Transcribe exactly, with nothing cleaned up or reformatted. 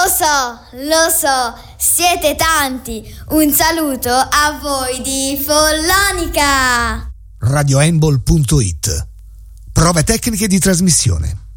Lo so, lo so, siete tanti. Un saluto a voi di Follonica. radioembol punto it. Prove tecniche di trasmissione.